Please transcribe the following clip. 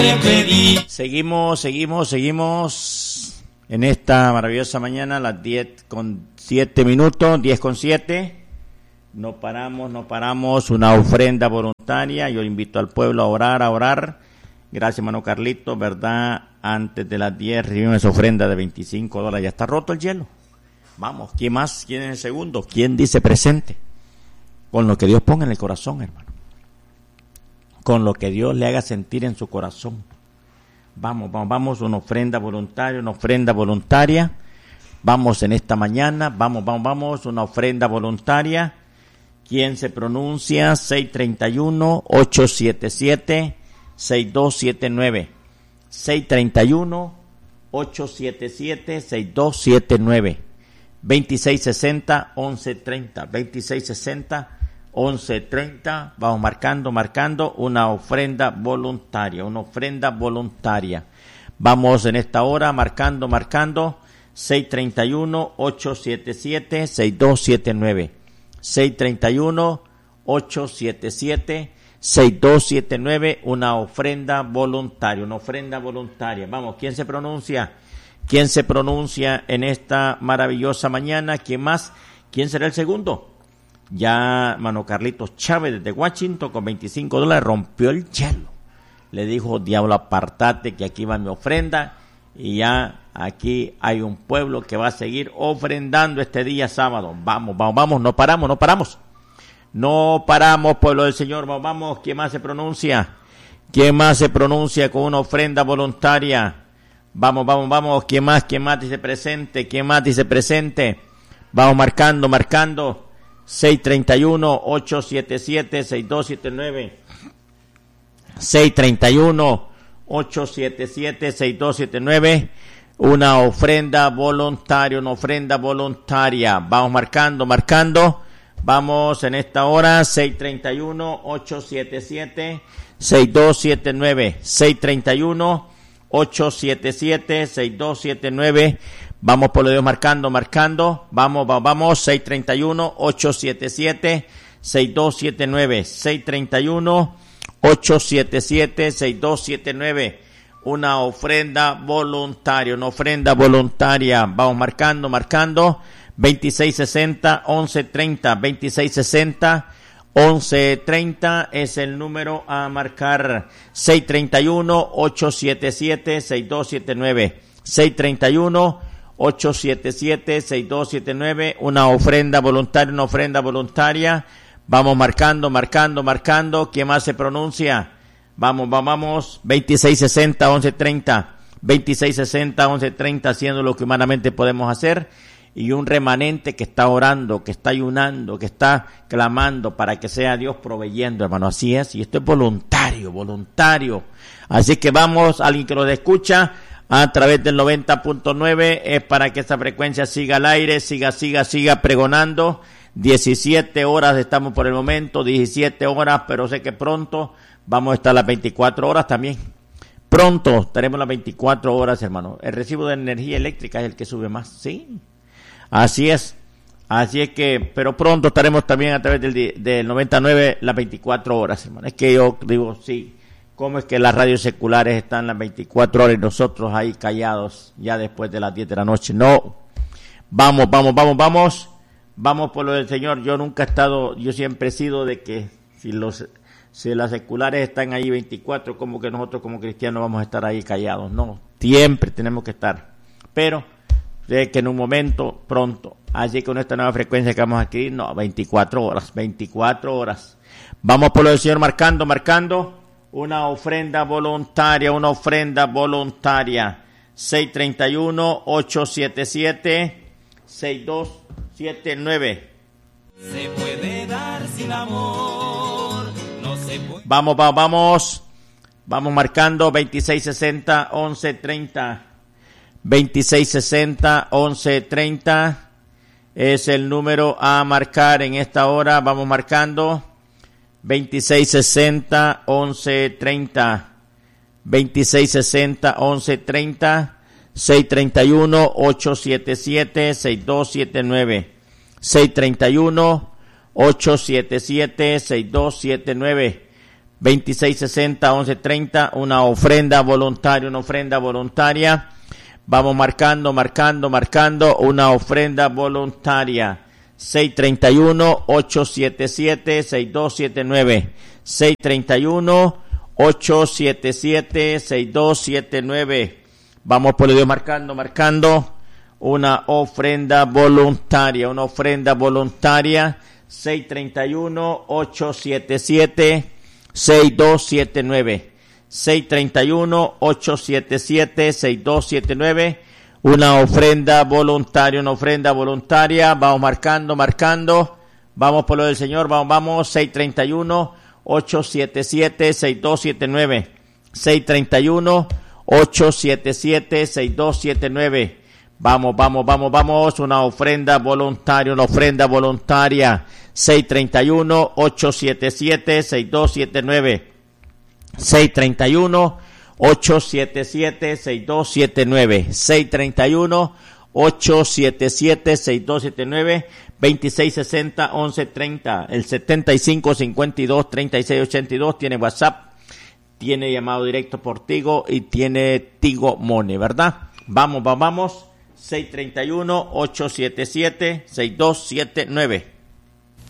Seguimos en esta maravillosa mañana, las 10:07, 10:07. No paramos, una ofrenda voluntaria. Yo invito al pueblo a orar. Gracias, hermano Carlito, ¿verdad? Antes de las 10 recibimos esa ofrenda de $25. Ya está roto el hielo. Vamos, ¿quién más? ¿Quién es el segundo? ¿Quién dice presente? Con lo que Dios ponga en el corazón, hermano. Con lo que Dios le haga sentir en su corazón. Vamos, una ofrenda voluntaria. Vamos en esta mañana, vamos, una ofrenda voluntaria. ¿Quién se pronuncia? 631-877-6279. 631-877-6279. 2660-1130. 2660-1130. Vamos marcando una ofrenda voluntaria. Vamos en esta hora marcando 631-877-6279. 631-877-6279, una ofrenda voluntaria. Vamos, ¿quién se pronuncia en esta maravillosa mañana? ¿Quién más? ¿Quién será el segundo? Ya, hermano Carlitos Chávez desde Washington con $25 rompió el hielo. Le dijo, diablo, apartate que aquí va mi ofrenda. Y ya aquí hay un pueblo que va a seguir ofrendando este día sábado. Vamos, no paramos. No paramos, pueblo del Señor. Vamos, ¿quién más se pronuncia? ¿Quién más se pronuncia con una ofrenda voluntaria? Vamos, ¿quién más dice presente? Vamos marcando. 631-877-6279. 631-877-6279. Una ofrenda voluntaria. Vamos marcando. Vamos en esta hora. 631-877-6279. 631-877-6279. Vamos por lo de Dios marcando. Vamos. 631-877-6279. 631-877-6279. Una ofrenda voluntaria. Vamos marcando. 2660-1130. 2660-1130 es el número a marcar. 631-877-6279. 631-877-6279, una ofrenda voluntaria. Vamos marcando. ¿Quién más se pronuncia? Vamos. 2660-1130. 2660-1130, haciendo lo que humanamente podemos hacer. Y un remanente que está orando, que está ayunando, que está clamando para que sea Dios proveyendo, hermano. Así es. Y esto es voluntario. Así que vamos, alguien que nos escucha a través del 90.9, es para que esta frecuencia siga al aire, siga pregonando. 17 horas estamos por el momento, 17 horas, pero sé que pronto vamos a estar las 24 horas también. Pronto estaremos las 24 horas, hermano. El recibo de energía eléctrica es el que sube más, ¿sí? Así es que, pero pronto estaremos también a través del 99 las 24 horas, hermano. Es que yo digo, sí. ¿Cómo es que las radios seculares están las 24 horas y nosotros ahí callados ya después de las 10 de la noche? No. Vamos por lo del Señor. Yo siempre he sido de que si las seculares están ahí 24, como que nosotros como cristianos vamos a estar ahí callados. No, siempre tenemos que estar. Pero sé que en un momento, pronto, así con esta nueva frecuencia que vamos a adquirir, 24 horas. Vamos por lo del Señor marcando. Una ofrenda voluntaria. 631-877-6279. Se puede dar sin amor. No se puede. Vamos marcando 2660-1130. 2660-1130 es el número a marcar en esta hora. Vamos marcando. 2660-1130. 2660-1130. 631-877-6279. 631-877-6279. 2660-1130, una ofrenda voluntaria. Vamos marcando, una ofrenda voluntaria. 631-877-6279. 631-877-6279. Vamos por Dios marcando una ofrenda voluntaria. 631-877-6279. 631-877-6279. Una ofrenda voluntaria. Vamos marcando. Vamos por lo del Señor. Vamos. 631-877-6279. 631-877-6279. Vamos. Una ofrenda voluntaria. 631-877-6279. 631-877-6279. 631-877-6279. 2660-1130. El 7552-3682. Tiene WhatsApp, tiene llamado directo por Tigo y tiene Tigo Money, ¿verdad? Vamos. 631-877-6279.